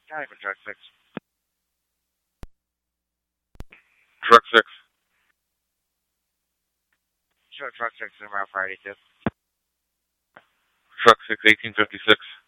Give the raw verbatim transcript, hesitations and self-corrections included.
County for truck six. Truck six. Show truck six in route for eighty-two. Truck six, eighteen fifty-six.